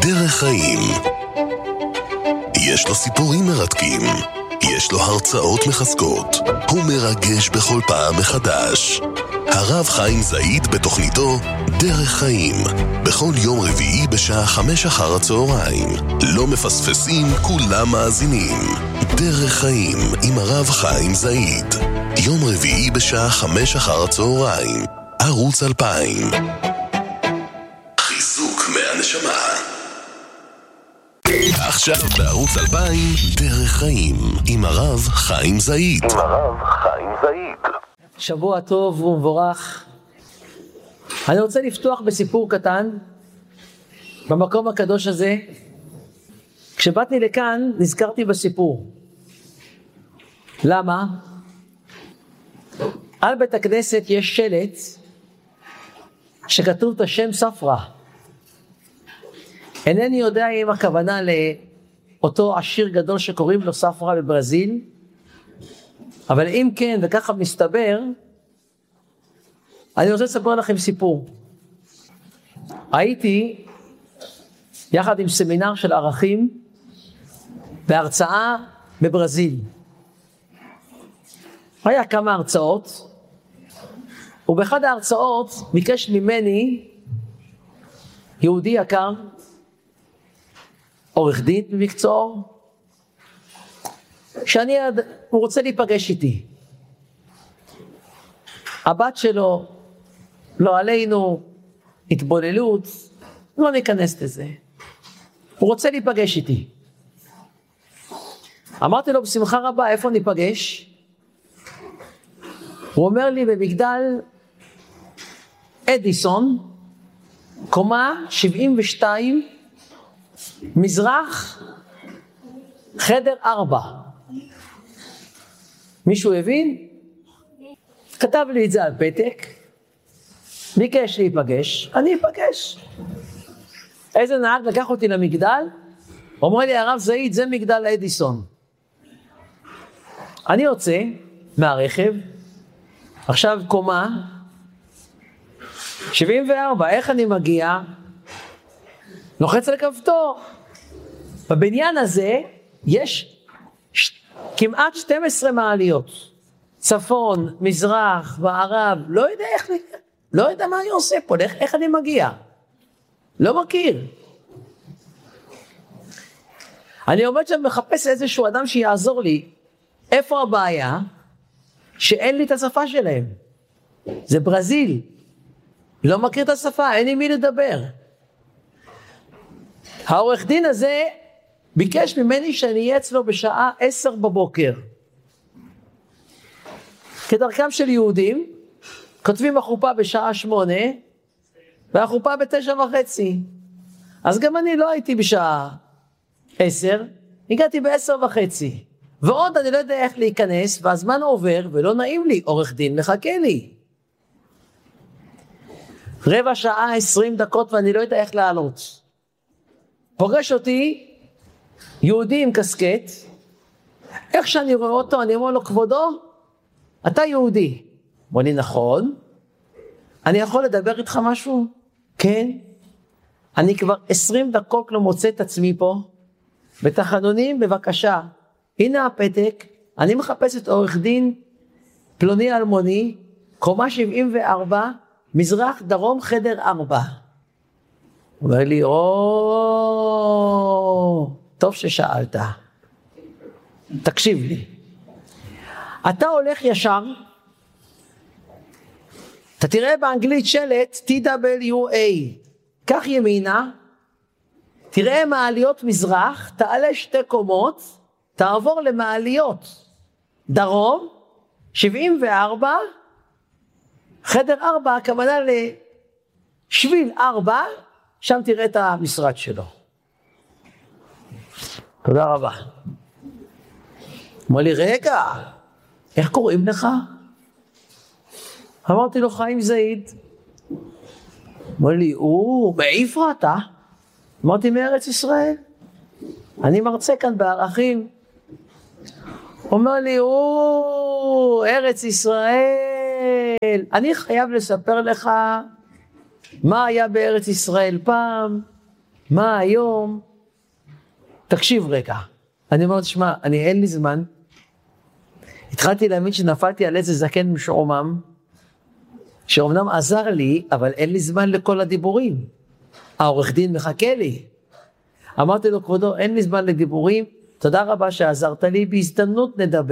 דרך חיים. יש לו סיפורים מרתקים, יש לו הרצאות מחזקות, הוא מרגש בכל פעם מחדש. הרב חיים זעיד בתוכניתו דרך חיים, בכל יום רביעי בשעה 5 אחר הצהריים. לא מפספסים, כולם מאזינים. דרך חיים עם הרב חיים זעיד, יום רביעי בשעה 5 אחר הצהריים, ערוץ 2000. חיזוק מהנשמה. עכשיו בערוץ 2000, דרך חיים עם הרב חיים זעיד. שבוע טוב ומבורך. אני רוצה לפתוח בסיפור קטן במקום הקדוש הזה. כשבאתי לכאן נזכרתי בסיפור. למה? על בית הכנסת יש שלט שכתוב את השם ספרא. אינני יודע אם הכוונה לאותו עשיר גדול שקוראים לו ספרא בברזיל, אבל אם כן, וככה מסתבר, אני רוצה לספר לכם סיפור. הייתי יחד עם סמינר של ערכים בהרצאה בברזיל. היה כמה הרצאות, ובאחד ההרצאות ביקש ממני יהודי יקר, עורך דין במקצועו, הוא רוצה להיפגש איתי. הבת שלו, לא עלינו, התבוללות, לא ניכנס לזה. הוא רוצה להיפגש איתי. אמרתי לו בשמחה רבה, איפה ניפגש? הוא אומר לי במגדל אדיסון, קומה 72, מזרח, חדר 4. מישהו הבין? כתב לי את זה על פתק, ביקש להיפגש, אני אפגש. איזה נהג לקח אותי למגדל, אומר לי הרב זעיד, זה מגדל אדיסון. אני יוצא מהרכב, עכשיו קומה 74, איך אני מגיע? לוחץ על כפתור. בבניין הזה יש כמעט 12 מעליות. צפון, מזרח, מערב, לא יודע מה אני עושה פה, איך אני מגיע? לא מכיר. אני עומד שם מחפש איזשהו אדם שיעזור לי. איפה הבעיה? שאין לי את השפה שלהם. זה ברזיל. לא מכיר את השפה, אין עם מי לדבר. העורך דין הזה ביקש ממני שאני אהיה אצלו בשעה 10 בבוקר. כדרכם של יהודים, כותבים החופה בשעה 8, והחופה ב9:30. אז גם אני לא הייתי בשעה 10, הגעתי ב10:30. ועוד אני לא יודע איך להיכנס, והזמן עובר ולא נעים לי, עורך דין מחכה לי. רבע שעה, 20 דקות ואני לא יודע איך לעלות. פוגש אותי יהודי עם קסקט, איך שאני רואה אותו אני אומר לו, כבודו, אתה יהודי. אומר לי, נכון. אני יכול לדבר איתך משהו? כן. אני כבר 20 דקות לא מוצא את עצמי פה. בתחנונים, בבקשה. הנה הפתק, אני מחפש את עורך דין פלוני אלמוני, קומה 74, מזרח דרום חדר 4. הוא אומר לי, טוב ששאלת. תקשיב לי. אתה הולך ישר, אתה תראה באנגלית שלט TWA, קח ימינה, תראה מעליות מזרח, תעלה 2 קומות, תעבור למעליות דרום, 74, חדר 4, הכוונה לשביל 4, שם תראה את המשרד שלו. תודה רבה. אמר לי, רגע, איך קוראים לך? אמרתי לו, חיים זעיד. אמר לי, מאיפה אתה? אמרתי, מארץ ישראל. אני מרצה כאן בערכים. אומר לי, ארץ ישראל. אני חייב לספר לך מה היה בארץ ישראל פעם. מה היום? תקשיב רגע. אני אומר, תשמע, אין לי זמן. התחלתי להאמין שנפלתי על איזה זקן משועמם, שאומנם עזר לי, אבל אין לי זמן לכל הדיבורים. העורך דין מחכה לי. אמרתי לו, כבודו, אין לי זמן לדיבורים, תודה רבה שעזרת לי, בהזדמנות נדבר.